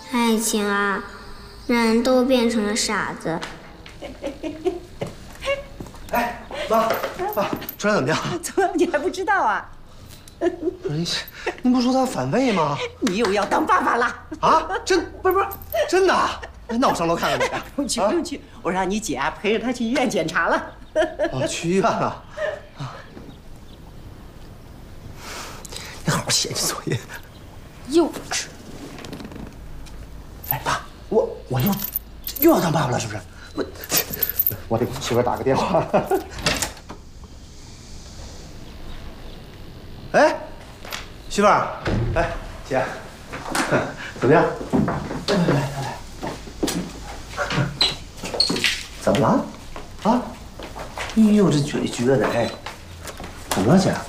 爱情啊，人都变成了傻子。 哎，妈，出来怎么样？ 怎么你还不知道啊？ 您不说他反胃吗？ 你又要当爸爸了啊？不是真的？那我上楼看看你啊。 不用去，我让你姐啊陪着他去医院检查了。 哦，去医院了。啊，你好好写写作业。 幼稚。 哎，爸，我又要当爸爸了，是不是？我得给媳妇打个电话。哎，媳妇儿，哎，姐，怎么样？来，怎么了？啊？哎呦，这嘴撅的，哎，怎么了，姐？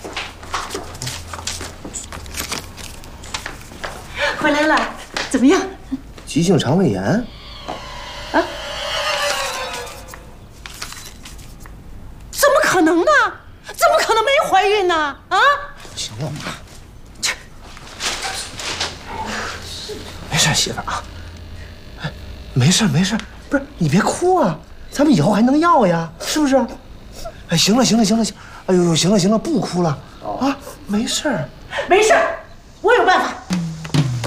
回来了，怎么样？ 急性肠胃炎。 啊？怎么可能呢？怎么可能没怀孕呢？啊？ 行了，妈，没事，媳妇儿啊，哎，没事，不是你别哭啊，咱们以后还能要呀，是不是？哎，行了，哎呦，行了，不哭了啊，没事， 没事，我有办法。